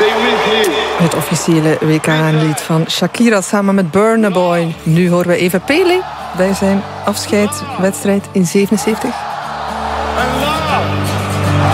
Het officiële WK-lied van Shakira samen met Burna Boy. Nu horen we even Pele bij zijn afscheidswedstrijd in 77.